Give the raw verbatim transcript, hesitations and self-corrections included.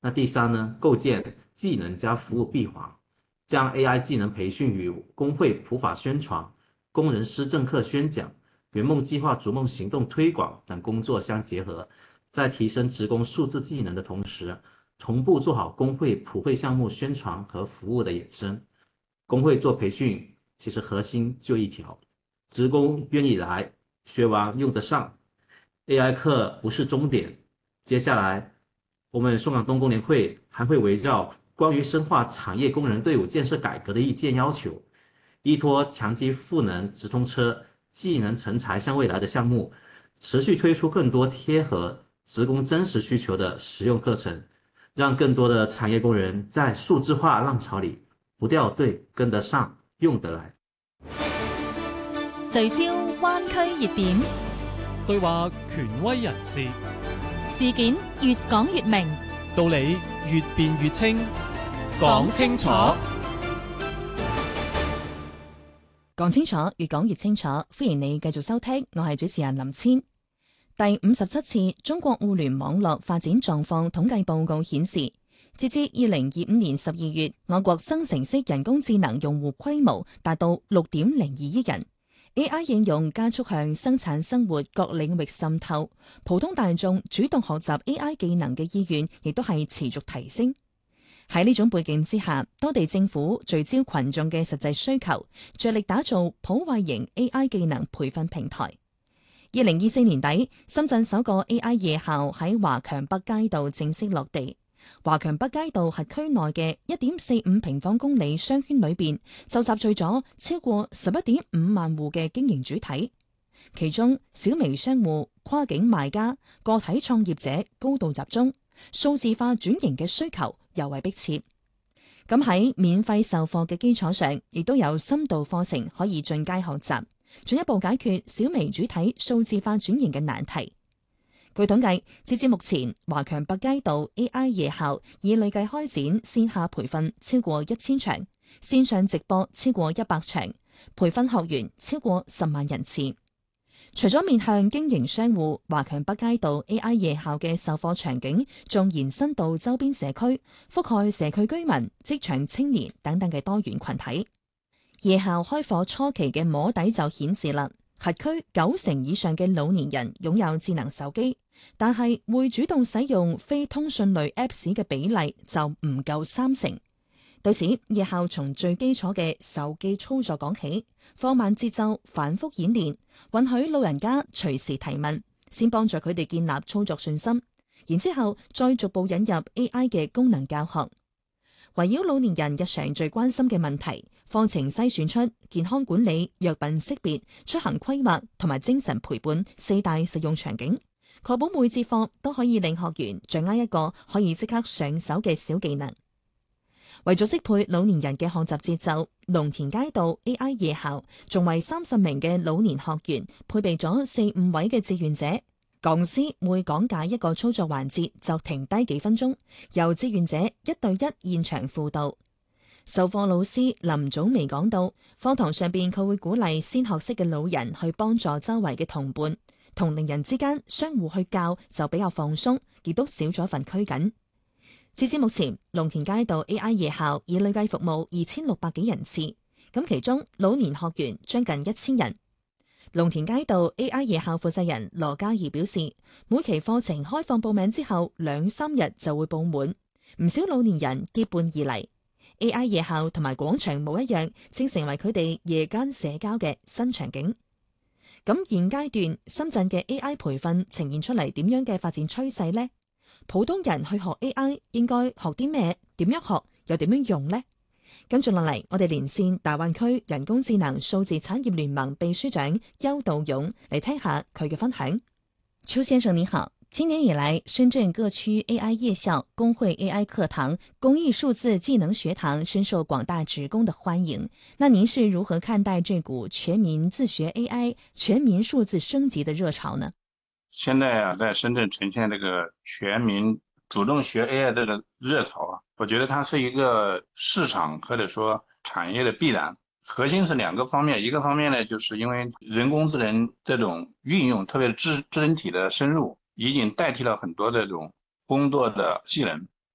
那第三呢，构建技能加服务闭环，将 A I 技能培训与工会普法宣传、工人施政课宣讲、圆梦计划逐梦行动推广等工作相结合，在提升职工数字技能的同时，同步做好工会普惠项目宣传和服务的衍生。工会做培训，其实核心就一条：职工愿意来，学完用得上。A I 课不是终点，接下来我们松岗东工联会还会围绕关于深化产业工人队伍建设改革的意见要求，依托强基赋能直通车、技能成才向未来的项目，持续推出更多贴合职工真实需求的实用课程，让更多的产业工人在数字化浪潮里不掉队、跟得上、用得来。 聚焦灣區熱點， 對話權威人士， 事件越講越明， 道理越辯越清，講清楚。 講清楚，越講越清楚。歡迎你繼續收聽，我係主持人林千。第五十七次中國互聯網絡發展狀況統計報告顯示，截至二零二五年十二月，我國生成式人工智能用戶規模達到六點零二億人。A I 應用加速向生產生活各領域滲透，普通大眾主動學習 A I 技能嘅意願亦都係持續提升。喺呢種背景之下，當地政府聚焦群眾嘅實際需求，着力打造普惠型 A I 技能培訓平台。二零二四年底，深圳首個 A I 夜校喺華強北街道正式落地。華強北街道轄區內嘅一點四五平方公里商圈裏邊，就集聚咗超過十一點五萬戶嘅經營主體，其中小微商戶、跨境賣家、個體創業者高度集中，數字化轉型嘅需求尤為迫切。咁喺免費授課嘅基礎上，亦都有深度課程可以進階學習，進一步解決小微主體數字化轉型嘅難題。據統計，截至目前，華強北街道 A I 夜校已累計開展線下培訓超過一千場，線上直播超過一百場，培訓學員超過十萬人次。除咗面向經營商戶，華強北街道 A I 夜校嘅授課場景仲延伸到周邊社區，覆蓋社區居民、職場青年等等嘅多元群體。夜校開課初期嘅摸底就顯示啦，轄區九成以上嘅老年人擁有智能手機，但係會主動使用非通訊類 Apps 嘅比例就唔夠三成。對此，夜校從最基礎嘅手機操作講起，放慢節奏，反覆演練，允許老人家隨時提問，先幫助佢哋建立操作信心，然之後再逐步引入 A I 嘅功能教學。圍繞老年人日常最關心嘅問題，課程篩選出健康管理、藥品識別、出行規劃同埋精神陪伴四大實用場景，確保每節課都可以令學員掌握一個可以即刻上手嘅小技能。為咗適配老年人嘅學習節奏，龍田街道 A I 夜校仲為三十名嘅老年學員配備咗四五位嘅志願者，講師會講解一個操作環節就停低幾分鐘，由志願者一對一現場輔導。授課老師林祖薇講到，課堂上邊佢會鼓勵先學識嘅老人去幫助周圍嘅同伴，同齡人之間相互去教就比較放鬆，亦都少咗份拘謹。截至目前，龍田街道 A I 夜校已累計服務二千六百幾人次，咁其中老年學員將近一千人。龍田街道 A I 夜校負責人羅嘉怡表示，每期課程開放報名之後兩三日就會報滿，唔少老年人結伴而嚟。A I 夜校同埋廣場舞一樣，正成為佢哋夜間社交嘅新場景。咁現階段深圳嘅 A I 培訓呈現出嚟點樣嘅發展趨勢呢？普通人去學 A I 應該學啲咩？點樣學？又點樣用呢？跟住落嚟，我哋連線大灣區人工智能數字產業聯盟秘書長邱道勇嚟聽下佢嘅分享。邱先生你好，今年以來，深圳各區 A I 夜校、工會 A I 課堂、公益數字技能學堂深受廣大職工的歡迎。那您是如何看待這股全民自學 A I、全民數字升級的熱潮呢？ 現在啊，在深圳呈現這個全民主動學 A I 這個熱潮啊，我覺得它是一個市場或者說產業的必然。核心是兩個方面，一個方面呢，就是因為人工智能這種運用，特別是智智能體的深入，已經代替了很多這種工作的技能。